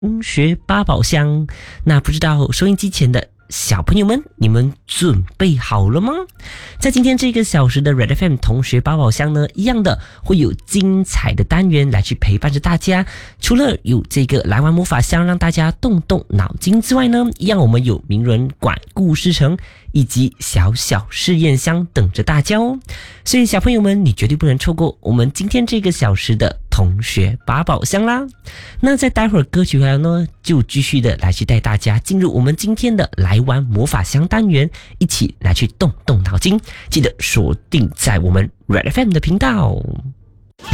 同学八宝箱。那不知道收音机前的小朋友们，你们准备好了吗？在今天这个小时的 Red FM 同学八宝箱呢，一样的会有精彩的单元来去陪伴着大家。除了有这个来玩魔法箱让大家动动脑筋之外呢，一样我们有名人馆故事城以及小小试验箱等着大家哦。所以小朋友们，你绝对不能错过我们今天这个小时的同学八宝箱啦。那在待会儿歌曲回来呢，就继续的来去带大家进入我们今天的来玩魔法箱单元，一起来去动动脑筋。记得锁定在我们 Red FM 的频道。